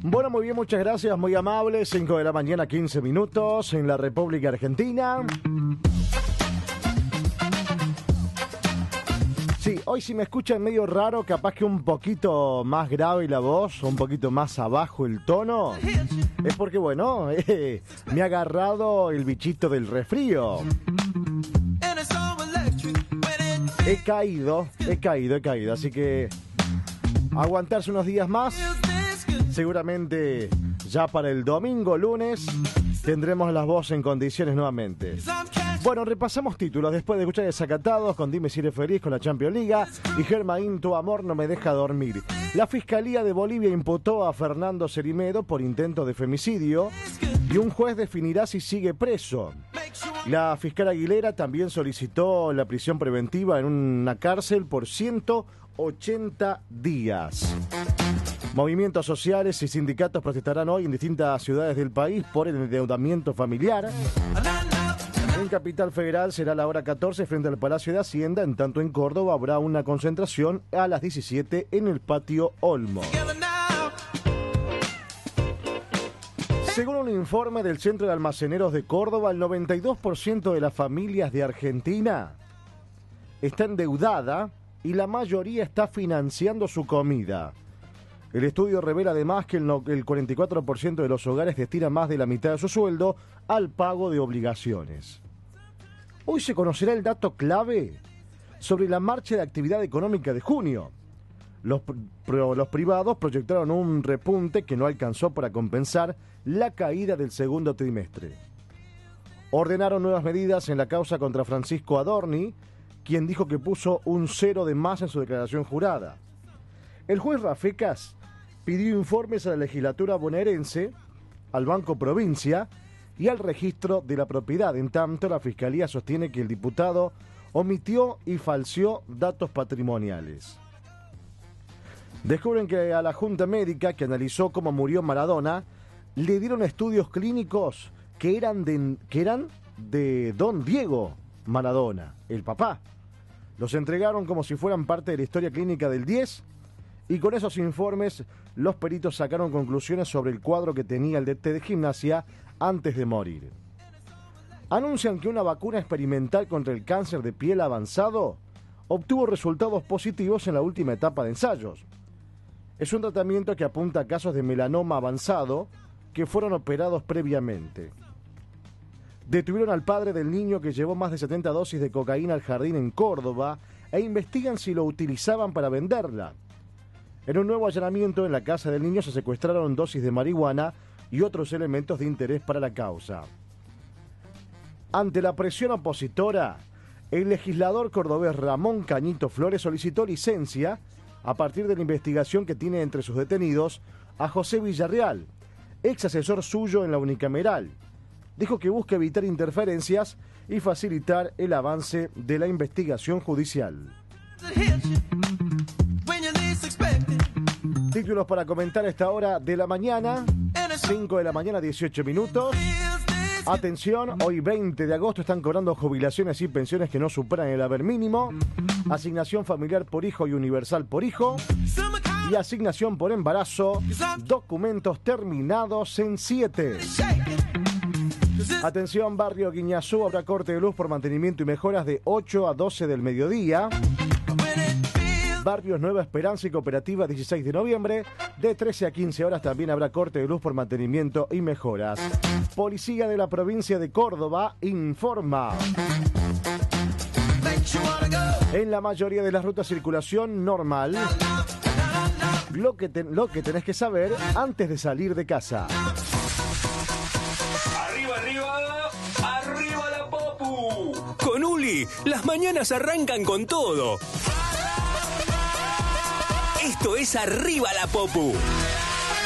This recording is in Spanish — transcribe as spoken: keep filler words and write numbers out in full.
Bueno, muy bien, muchas gracias, muy amable. cinco de la mañana, quince minutos en la República Argentina. Sí, hoy si me escuchan medio raro, capaz que un poquito más grave la voz, un poquito más abajo el tono, es porque, bueno, eh, me ha agarrado el bichito del resfrío. He caído, he caído, he caído, así que aguantarse unos días más. Seguramente ya para el domingo, lunes, tendremos las voces en condiciones nuevamente. Bueno, repasamos títulos después de escuchar Desacatados con Dime si eres feliz con la Champions League y Germain, tu amor no me deja dormir. La Fiscalía de Bolivia imputó a Fernando Cerimedo por intento de femicidio y un juez definirá si sigue preso. La fiscal Aguilera también solicitó la prisión preventiva en una cárcel por ciento ochenta días. Movimientos sociales y sindicatos protestarán hoy en distintas ciudades del país por el endeudamiento familiar. En Capital Federal será la hora catorce frente al Palacio de Hacienda, en tanto en Córdoba habrá una concentración a las diecisiete en el Patio Olmo. Según un informe del Centro de Almaceneros de Córdoba, el noventa y dos por ciento de las familias de Argentina está endeudada y la mayoría está financiando su comida. El estudio revela además que el, no, el cuarenta y cuatro por ciento de los hogares destina más de la mitad de su sueldo al pago de obligaciones. Hoy se conocerá el dato clave sobre la marcha de actividad económica de junio. Los, pro, los privados proyectaron un repunte que no alcanzó para compensar la caída del segundo trimestre. Ordenaron nuevas medidas en la causa contra Francisco Adorni, quien dijo que puso un cero de más en su declaración jurada. El juez Rafecas pidió informes a la legislatura bonaerense, al Banco Provincia y al registro de la propiedad. En tanto, la Fiscalía sostiene que el diputado omitió y falseó datos patrimoniales. Descubren que a la Junta Médica, que analizó cómo murió Maradona, le dieron estudios clínicos que eran de, que eran de don Diego Maradona, el papá. Los entregaron como si fueran parte de la historia clínica del diez. Y con esos informes, los peritos sacaron conclusiones sobre el cuadro que tenía el D T de Gimnasia antes de morir. Anuncian que una vacuna experimental contra el cáncer de piel avanzado obtuvo resultados positivos en la última etapa de ensayos. Es un tratamiento que apunta a casos de melanoma avanzado que fueron operados previamente. Detuvieron al padre del niño que llevó más de setenta dosis de cocaína al jardín en Córdoba e investigan si lo utilizaban para venderla. En un nuevo allanamiento en la casa del niño se secuestraron dosis de marihuana y otros elementos de interés para la causa. Ante la presión opositora, el legislador cordobés Ramón Cañito Flores solicitó licencia a partir de la investigación que tiene entre sus detenidos a José Villarreal, ex asesor suyo en la unicameral. Dijo que busca evitar interferencias y facilitar el avance de la investigación judicial. Títulos para comentar a esta hora de la mañana, cinco de la mañana, dieciocho minutos. Atención, hoy veinte de agosto están cobrando jubilaciones y pensiones que no superan el haber mínimo, asignación familiar por hijo y universal por hijo, y asignación por embarazo, documentos terminados en siete. Atención, barrio Guiñazú, habrá corte de luz por mantenimiento y mejoras de ocho a doce del mediodía. Barrios Nueva Esperanza y Cooperativa, dieciséis de noviembre, de trece a quince horas también habrá corte de luz por mantenimiento y mejoras. Policía de la provincia de Córdoba informa. En la mayoría de las rutas circulación normal. Lo que, ten, lo que tenés que saber antes de salir de casa. ¡Arriba, arriba! ¡Arriba la Popu! Con Uli, las mañanas arrancan con todo. Esto es Arriba la Popu.